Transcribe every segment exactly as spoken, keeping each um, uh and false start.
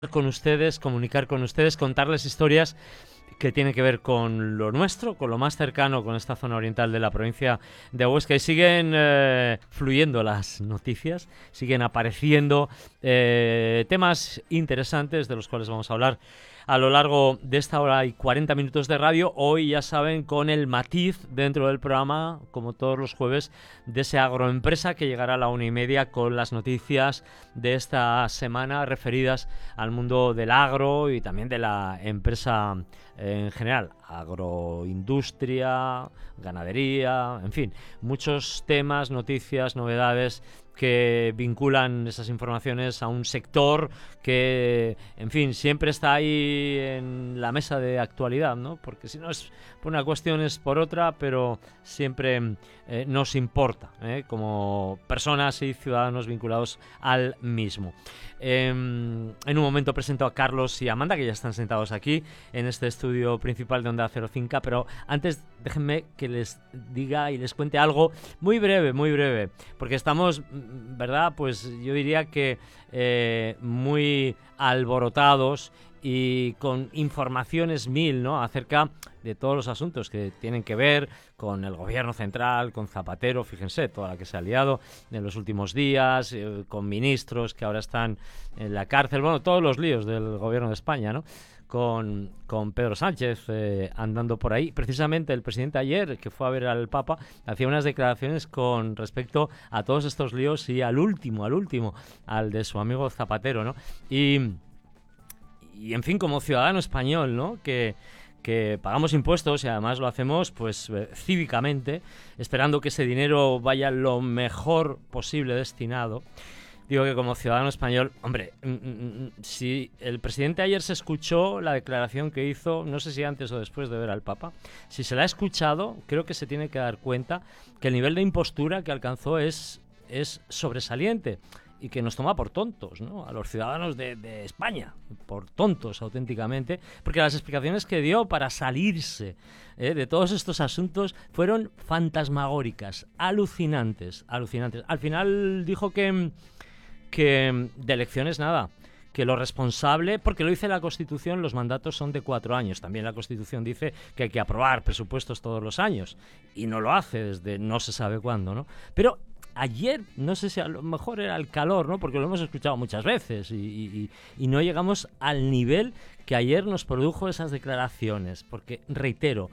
con ustedes, comunicar con ustedes, contarles historias que tienen que ver con lo nuestro, con lo más cercano, con esta zona oriental de la provincia de Huesca. Y siguen eh, fluyendo las noticias, siguen apareciendo eh, temas interesantes de los cuales vamos a hablar a lo largo de esta hora y cuarenta minutos de radio. Hoy, ya saben, con el matiz dentro del programa, como todos los jueves, de ese agroempresa que llegará a la una y media con las noticias de esta semana referidas al mundo del agro y también de la empresa en general, agroindustria, ganadería, en fin, muchos temas, noticias, novedades que vinculan esas informaciones a un sector que, en fin, siempre está ahí en la mesa de actualidad, ¿no? Porque si no es por una cuestión es por otra, pero siempre eh, nos importa, ¿eh? Como personas y ciudadanos vinculados al mismo. Eh, en un momento presento a Carlos y Amanda, que ya están sentados aquí en este estudio principal de Onda Cero Finca, pero antes déjenme que les diga y les cuente algo muy breve, muy breve, porque estamos, ¿verdad? Pues yo diría que eh, muy alborotados y con informaciones mil, ¿no? Acerca de todos los asuntos que tienen que ver con el gobierno central, con Zapatero, fíjense, toda la que se ha liado en los últimos días, eh, con ministros que ahora están en la cárcel, bueno, todos los líos del gobierno de España, ¿no? Con, con Pedro Sánchez eh, andando por ahí. Precisamente el presidente ayer, que fue a ver al Papa, hacía unas declaraciones con respecto a todos estos líos y al último, al último, al de su amigo Zapatero, ¿no? Y, y en fin, como ciudadano español, ¿no? Que que pagamos impuestos y además lo hacemos pues eh, cívicamente, esperando que ese dinero vaya lo mejor posible destinado. Digo que como ciudadano español, hombre, mm, mm, si el presidente ayer se escuchó la declaración que hizo, no sé si antes o después de ver al Papa, si se la ha escuchado, creo que se tiene que dar cuenta que el nivel de impostura que alcanzó es, es sobresaliente y que nos toma por tontos, ¿no? A los ciudadanos de, de España, por tontos auténticamente, porque las explicaciones que dio para salirse ¿eh? de todos estos asuntos fueron fantasmagóricas, alucinantes, alucinantes. Al final dijo que, que de elecciones nada, que lo responsable, porque lo dice la Constitución, los mandatos son de cuatro años. También la Constitución dice que hay que aprobar presupuestos todos los años, y no lo hace desde no se sabe cuándo, ¿no? Pero ayer, no sé si a lo mejor era el calor, ¿no? Porque lo hemos escuchado muchas veces y, y, y no llegamos al nivel que ayer nos produjo esas declaraciones. Porque, reitero,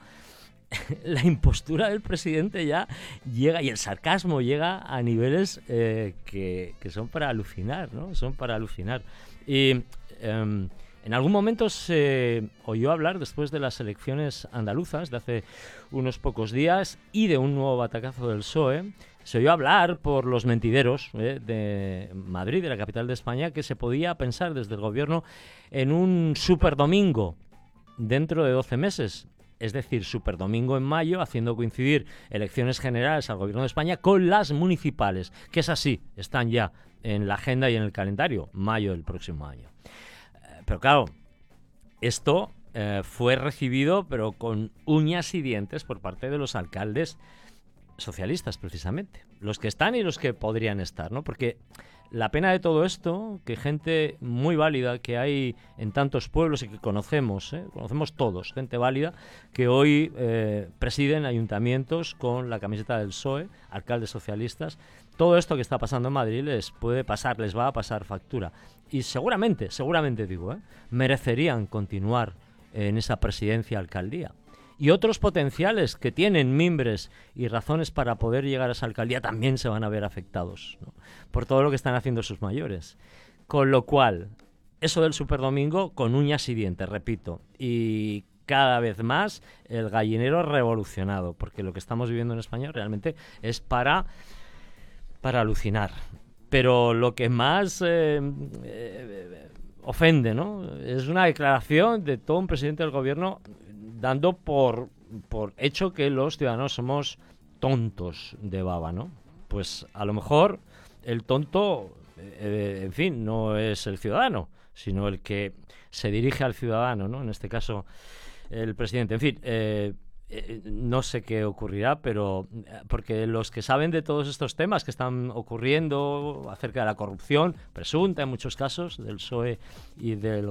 la impostura del presidente ya llega, y el sarcasmo llega a niveles eh, que, que son para alucinar, ¿no? Son para alucinar. Y eh, en algún momento se oyó hablar, después de las elecciones andaluzas de hace unos pocos días y de un nuevo batacazo del P S O E, se oyó hablar por los mentideros eh, de Madrid, de la capital de España, que se podía pensar desde el gobierno en un superdomingo dentro de doce meses. Es decir, superdomingo en mayo, haciendo coincidir elecciones generales al gobierno de España con las municipales, que es así, están ya en la agenda y en el calendario, mayo del próximo año. Eh, pero claro, esto eh, fue recibido pero con uñas y dientes por parte de los alcaldes socialistas, precisamente, los que están y los que podrían estar, ¿no? Porque la pena de todo esto, que gente muy válida que hay en tantos pueblos y que conocemos, ¿eh? conocemos todos, gente válida, que hoy eh, presiden ayuntamientos con la camiseta del P S O E, alcaldes socialistas, todo esto que está pasando en Madrid les puede pasar, les va a pasar factura. Y seguramente, seguramente digo, ¿eh? merecerían continuar en esa presidencia, alcaldía. Y otros potenciales que tienen mimbres y razones para poder llegar a esa alcaldía también se van a ver afectados, ¿no? por todo lo que están haciendo sus mayores. Con lo cual, eso del superdomingo con uñas y dientes, repito, y cada vez más el gallinero revolucionado, porque lo que estamos viviendo en España realmente es para, para alucinar. Pero lo que más eh, eh, ofende, ¿no? es una declaración de todo un presidente del gobierno dando por, por hecho que los ciudadanos somos tontos de baba, ¿no? Pues a lo mejor el tonto, eh, en fin, no es el ciudadano, sino el que se dirige al ciudadano, ¿no? En este caso, el presidente. En fin, eh, eh, no sé qué ocurrirá, pero porque los que saben de todos estos temas que están ocurriendo acerca de la corrupción presunta en muchos casos del P S O E y del